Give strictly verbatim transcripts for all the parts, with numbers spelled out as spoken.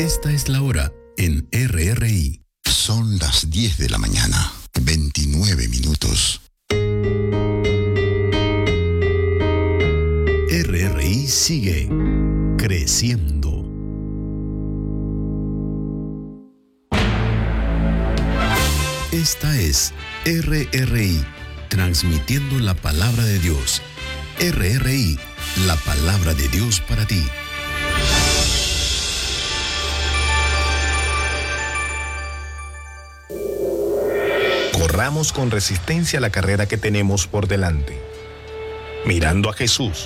Esta es la hora en R R I. Son las diez de la mañana, veintinueve minutos. R R I sigue creciendo. Esta es R R I, transmitiendo la palabra de Dios. R R I, la palabra de Dios para ti. Corramos con resistencia la carrera que tenemos por delante, mirando a Jesús,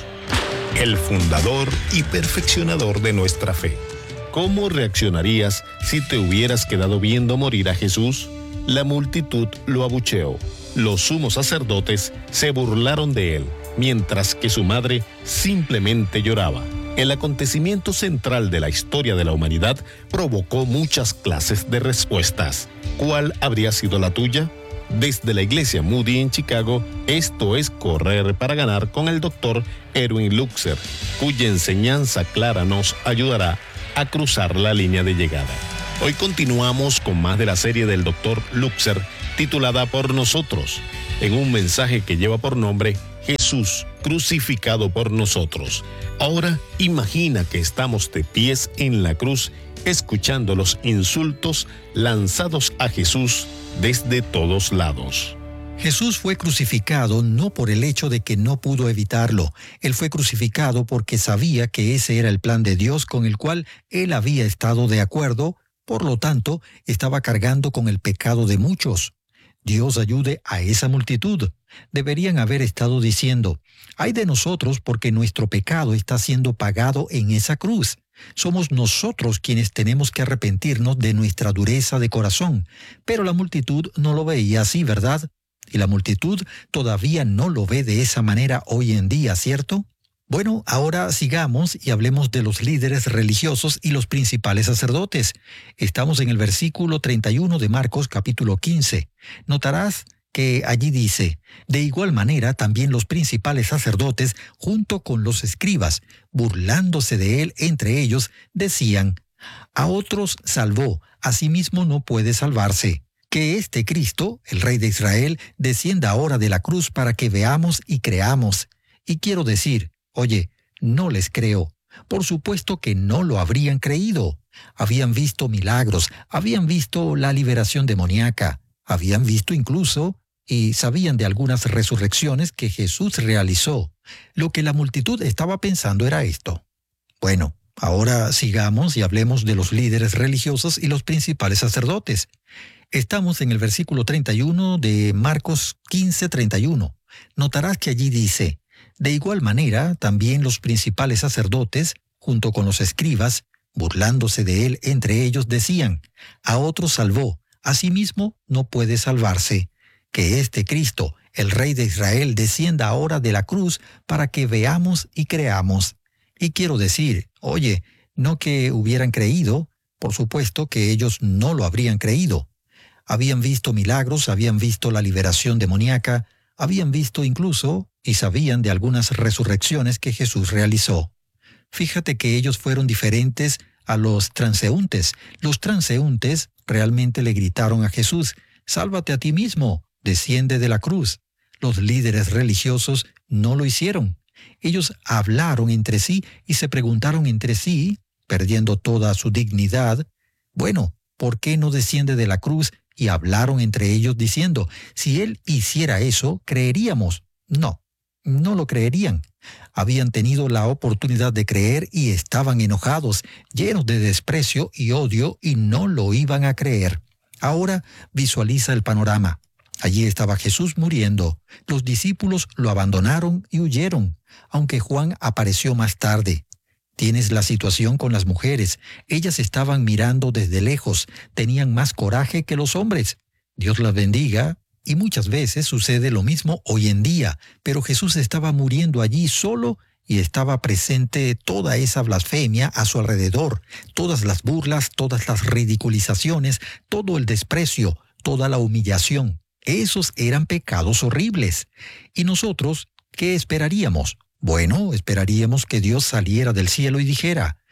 el fundador y perfeccionador de nuestra fe. ¿Cómo reaccionarías si te hubieras quedado viendo morir a Jesús? La multitud lo abucheó. Los sumos sacerdotes se burlaron de él, mientras que su madre simplemente lloraba. El acontecimiento central de la historia de la humanidad provocó muchas clases de respuestas. ¿Cuál habría sido la tuya? Desde la iglesia Moody en Chicago, esto es Correr para Ganar con el doctor Erwin Luxer, cuya enseñanza clara nos ayudará a cruzar la línea de llegada. Hoy continuamos con más de la serie del doctor Luxer, titulada Por Nosotros, en un mensaje que lleva por nombre Jesús crucificado por nosotros. Ahora imagina que estamos de pies en la cruz, escuchando los insultos lanzados a Jesús desde todos lados. Jesús fue crucificado no por el hecho de que no pudo evitarlo. Él fue crucificado porque sabía que ese era el plan de Dios con el cual él había estado de acuerdo, por lo tanto, estaba cargando con el pecado de muchos. Dios ayude a esa multitud. Deberían haber estado diciendo, ay de nosotros porque nuestro pecado está siendo pagado en esa cruz. Somos nosotros quienes tenemos que arrepentirnos de nuestra dureza de corazón. Pero la multitud no lo veía así, ¿verdad? Y la multitud todavía no lo ve de esa manera hoy en día, ¿cierto? Bueno, ahora sigamos y hablemos de los líderes religiosos y los principales sacerdotes. Estamos en el versículo treinta y uno de Marcos capítulo quince. Notarás que allí dice, de igual manera también los principales sacerdotes, junto con los escribas, burlándose de él entre ellos, decían, a otros salvó, a sí mismo no puede salvarse. Que este Cristo, el Rey de Israel, descienda ahora de la cruz para que veamos y creamos. Y quiero decir, oye, no les creo. Por supuesto que no lo habrían creído. Habían visto milagros, habían visto la liberación demoníaca, habían visto incluso y sabían de algunas resurrecciones que Jesús realizó. Lo que la multitud estaba pensando era esto. Bueno, ahora sigamos y hablemos de los líderes religiosos y los principales sacerdotes. Estamos en el versículo treinta y uno de Marcos quince, treinta y uno. Notarás que allí dice, de igual manera, también los principales sacerdotes, junto con los escribas, burlándose de él entre ellos, decían, a otros salvó, a sí mismo no puede salvarse. Que este Cristo, el Rey de Israel, descienda ahora de la cruz para que veamos y creamos. Y quiero decir, oye, no que hubieran creído, por supuesto que ellos no lo habrían creído. Habían visto milagros, habían visto la liberación demoníaca, habían visto incluso y sabían de algunas resurrecciones que Jesús realizó. Fíjate que ellos fueron diferentes a los transeúntes. Los transeúntes realmente le gritaron a Jesús, sálvate a ti mismo, desciende de la cruz. Los líderes religiosos no lo hicieron. Ellos hablaron entre sí y se preguntaron entre sí, perdiendo toda su dignidad, bueno, ¿por qué no desciende de la cruz? Y hablaron entre ellos diciendo, si él hiciera eso, ¿creeríamos? No, no lo creerían. Habían tenido la oportunidad de creer y estaban enojados, llenos de desprecio y odio y no lo iban a creer. Ahora visualiza el panorama. Allí estaba Jesús muriendo. Los discípulos lo abandonaron y huyeron, aunque Juan apareció más tarde. Tienes la situación con las mujeres. Ellas estaban mirando desde lejos, tenían más coraje que los hombres. Dios las bendiga, y muchas veces sucede lo mismo hoy en día, pero Jesús estaba muriendo allí solo y estaba presente toda esa blasfemia a su alrededor, todas las burlas, todas las ridiculizaciones, todo el desprecio, toda la humillación. Esos eran pecados horribles. ¿Y nosotros qué esperaríamos? Bueno, esperaríamos que Dios saliera del cielo y dijera,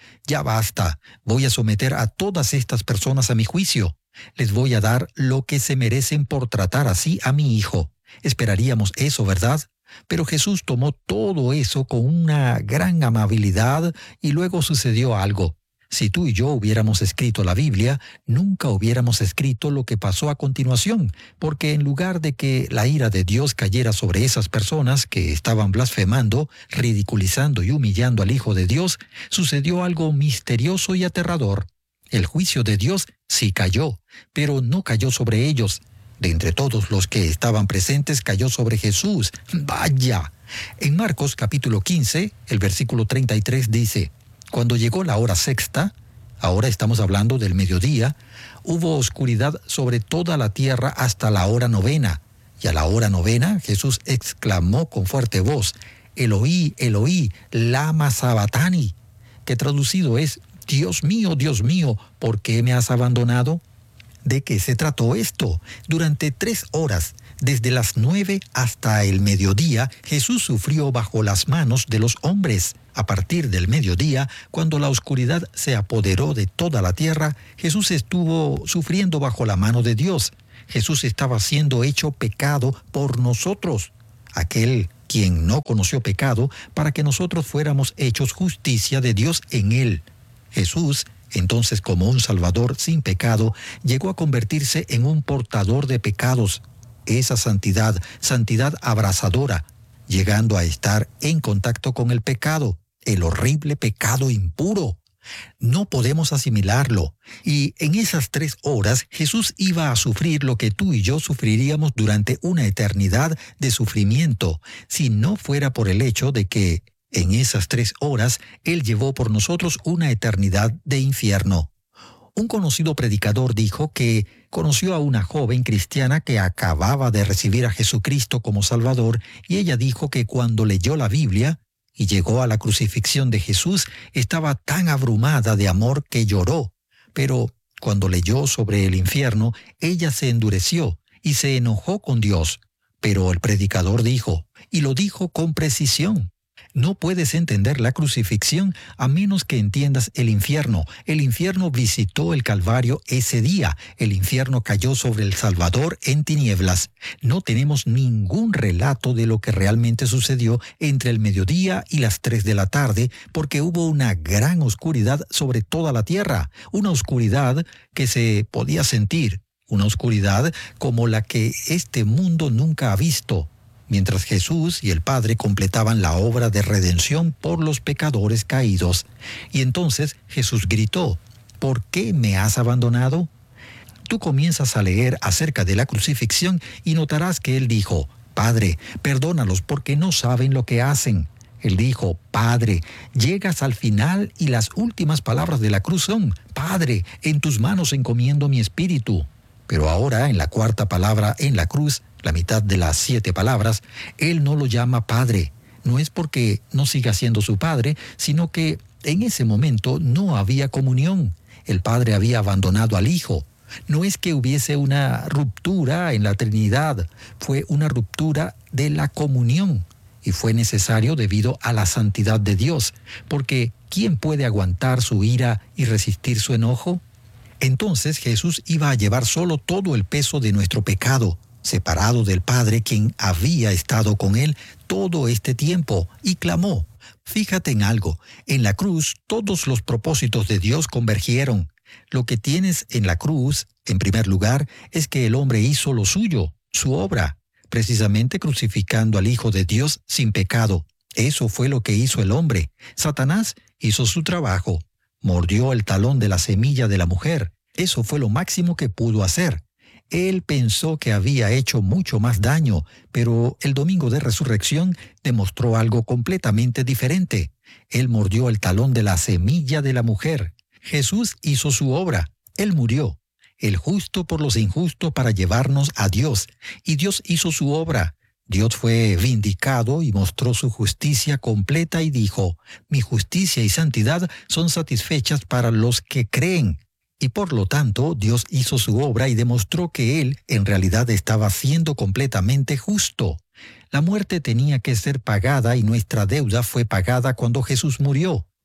ya basta, voy a someter a todas estas personas a mi juicio. Les voy a dar lo que se merecen por tratar así a mi hijo. Esperaríamos eso, ¿verdad? Pero Jesús tomó todo eso con una gran amabilidad y luego sucedió algo. Si tú y yo hubiéramos escrito la Biblia, nunca hubiéramos escrito lo que pasó a continuación, porque en lugar de que la ira de Dios cayera sobre esas personas que estaban blasfemando, ridiculizando y humillando al Hijo de Dios, sucedió algo misterioso y aterrador. El juicio de Dios sí cayó, pero no cayó sobre ellos. De entre todos los que estaban presentes, cayó sobre Jesús. ¡Vaya! En Marcos capítulo quince, el versículo treinta y tres dice: Cuando llegó la hora sexta, ahora estamos hablando del mediodía, hubo oscuridad sobre toda la tierra hasta la hora novena. Y a la hora novena, Jesús exclamó con fuerte voz: Eloí, Eloí, lama sabatani, que traducido es: Dios mío, Dios mío, ¿por qué me has abandonado? ¿De qué se trató esto? Durante tres horas, desde las nueve hasta el mediodía, Jesús sufrió bajo las manos de los hombres. A partir del mediodía, cuando la oscuridad se apoderó de toda la tierra, Jesús estuvo sufriendo bajo la mano de Dios. Jesús estaba siendo hecho pecado por nosotros, aquel quien no conoció pecado, para que nosotros fuéramos hechos justicia de Dios en él. Jesús, entonces, como un Salvador sin pecado, llegó a convertirse en un portador de pecados. Esa santidad, santidad abrasadora, llegando a estar en contacto con el pecado, el horrible pecado impuro. No podemos asimilarlo. Y en esas tres horas, Jesús iba a sufrir lo que tú y yo sufriríamos durante una eternidad de sufrimiento, si no fuera por el hecho de que en esas tres horas, Él llevó por nosotros una eternidad de infierno. Un conocido predicador dijo que conoció a una joven cristiana que acababa de recibir a Jesucristo como Salvador, y ella dijo que cuando leyó la Biblia y llegó a la crucifixión de Jesús, estaba tan abrumada de amor que lloró. Pero cuando leyó sobre el infierno, ella se endureció y se enojó con Dios. Pero el predicador dijo, y lo dijo con precisión: no puedes entender la crucifixión a menos que entiendas el infierno. El infierno visitó el Calvario ese día. El infierno cayó sobre el Salvador en tinieblas. No tenemos ningún relato de lo que realmente sucedió entre el mediodía y las tres de la tarde, porque hubo una gran oscuridad sobre toda la tierra, una oscuridad que se podía sentir, una oscuridad como la que este mundo nunca ha visto, mientras Jesús y el Padre completaban la obra de redención por los pecadores caídos. Y entonces Jesús gritó: ¿por qué me has abandonado? Tú comienzas a leer acerca de la crucifixión y notarás que Él dijo: Padre, perdónalos porque no saben lo que hacen. Él dijo: Padre, llegas al final y las últimas palabras de la cruz son: Padre, en tus manos encomiendo mi espíritu. Pero ahora, en la cuarta palabra en la cruz, la mitad de las siete palabras, Él no lo llama Padre. No es porque no siga siendo su Padre, sino que en ese momento no había comunión. El Padre había abandonado al Hijo. No es que hubiese una ruptura en la Trinidad, fue una ruptura de la comunión. Y fue necesario debido a la santidad de Dios, porque ¿quién puede aguantar su ira y resistir su enojo? Entonces Jesús iba a llevar solo todo el peso de nuestro pecado, separado del Padre, quien había estado con Él todo este tiempo, y clamó. Fíjate en algo, en la cruz todos los propósitos de Dios convergieron. Lo que tienes en la cruz, en primer lugar, es que el hombre hizo lo suyo, su obra, precisamente crucificando al Hijo de Dios sin pecado. Eso fue lo que hizo el hombre. Satanás hizo su trabajo. Mordió el talón de la semilla de la mujer. Eso fue lo máximo que pudo hacer. Él pensó que había hecho mucho más daño, pero el domingo de resurrección demostró algo completamente diferente. Él mordió el talón de la semilla de la mujer. Jesús hizo su obra. Él murió, el justo por los injustos, para llevarnos a Dios. Y Dios hizo su obra. Dios fue vindicado y mostró su justicia completa y dijo: mi justicia y santidad son satisfechas para los que creen. Y por lo tanto, Dios hizo su obra y demostró que Él en realidad estaba siendo completamente justo. La muerte tenía que ser pagada y nuestra deuda fue pagada cuando Jesús murió.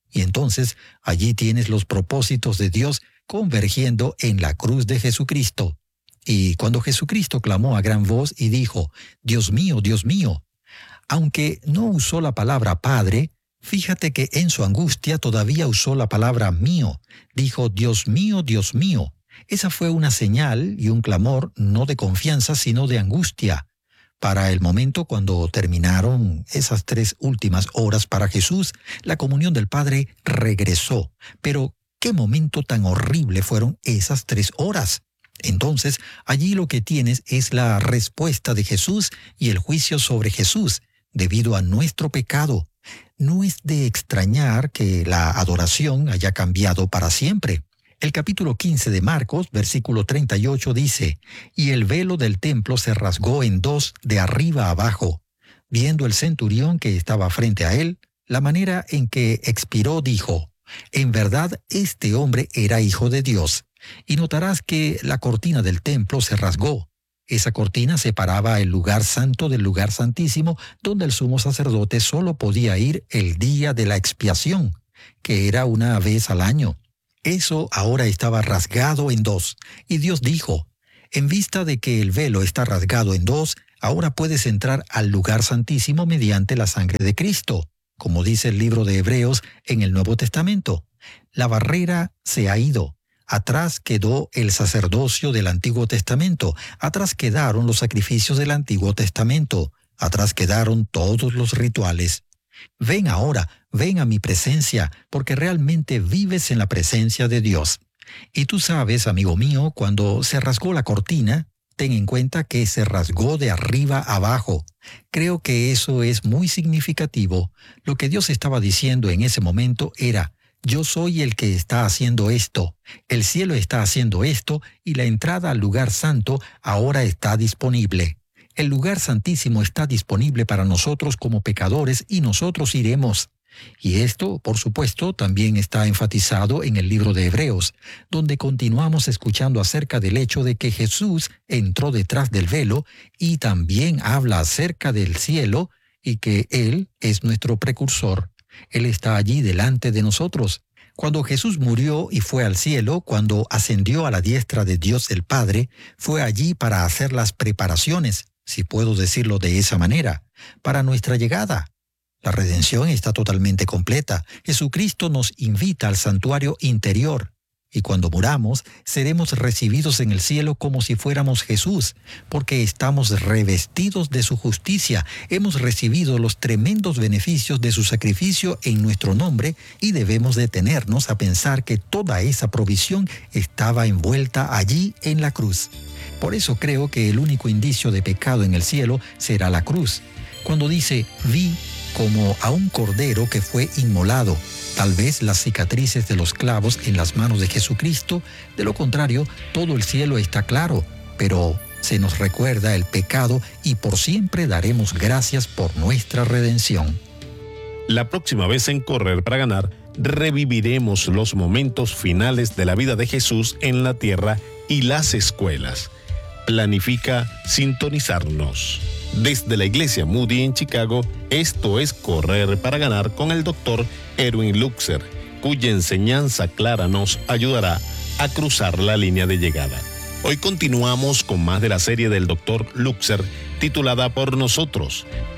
Y entonces allí tienes los propósitos de Dios convergiendo en la cruz de Jesucristo. Y cuando Jesucristo clamó a gran voz y dijo, Dios mío, Dios mío, aunque no usó la palabra Padre, fíjate que en su angustia todavía usó la palabra mío. Dijo, Dios mío, Dios mío. Esa fue una señal y un clamor no de confianza, sino de angustia. Para el momento cuando terminaron esas tres últimas horas para Jesús, la comunión del Padre regresó. Pero, ¿qué momento tan horrible fueron esas tres horas? Entonces, allí lo que tienes es la respuesta de Jesús y el juicio sobre Jesús, debido a nuestro pecado. No es de extrañar que la adoración haya cambiado para siempre. El capítulo quince de Marcos, versículo treinta y ocho dice, «Y el velo del templo se rasgó en dos de arriba a abajo. Viendo el centurión que estaba frente a él, la manera en que expiró dijo, en verdad este hombre era hijo de Dios. Y notarás que la cortina del templo se rasgó. Esa cortina separaba el lugar santo del lugar santísimo, donde el sumo sacerdote solo podía ir el día de la expiación, que era una vez al año. Eso ahora estaba rasgado en dos, y Dios dijo, en vista de que el velo está rasgado en dos, ahora puedes entrar al lugar santísimo mediante la sangre de Cristo, como dice el libro de Hebreos en el Nuevo Testamento. La barrera se ha ido. Atrás quedó el sacerdocio del Antiguo Testamento, atrás quedaron los sacrificios del Antiguo Testamento, atrás quedaron todos los rituales. Ven ahora, ven a mi presencia, porque realmente vives en la presencia de Dios. Y tú sabes, amigo mío, cuando se rasgó la cortina, ten en cuenta que se rasgó de arriba abajo. Creo que eso es muy significativo. Lo que Dios estaba diciendo en ese momento era, yo soy el que está haciendo esto, el cielo está haciendo esto y la entrada al lugar santo ahora está disponible. El lugar santísimo está disponible para nosotros como pecadores y nosotros iremos. Y esto, por supuesto, también está enfatizado en el libro de Hebreos, donde continuamos escuchando acerca del hecho de que Jesús entró detrás del velo y también habla acerca del cielo y que Él es nuestro precursor. Él está allí delante de nosotros. Cuando Jesús murió y fue al cielo, cuando ascendió a la diestra de Dios el Padre, fue allí para hacer las preparaciones, si puedo decirlo de esa manera, para nuestra llegada. La redención está totalmente completa. Jesucristo nos invita al santuario interior. Y cuando muramos, seremos recibidos en el cielo como si fuéramos Jesús, porque estamos revestidos de su justicia. Hemos recibido los tremendos beneficios de su sacrificio en nuestro nombre y debemos detenernos a pensar que toda esa provisión estaba envuelta allí en la cruz. Por eso creo que el único indicio de pecado en el cielo será la cruz. Cuando dice, vi como a un cordero que fue inmolado, tal vez las cicatrices de los clavos en las manos de Jesucristo. De lo contrario, todo el cielo está claro, pero se nos recuerda el pecado y por siempre daremos gracias por nuestra redención. La próxima vez en Correr para Ganar, reviviremos los momentos finales de la vida de Jesús en la tierra y las escuelas. Planifica sintonizarnos. Desde la Iglesia Moody en Chicago, esto es Correr para Ganar con el doctor Erwin Luxer, cuya enseñanza clara nos ayudará a cruzar la línea de llegada. Hoy continuamos con más de la serie del doctor Luxer, titulada Por Nosotros.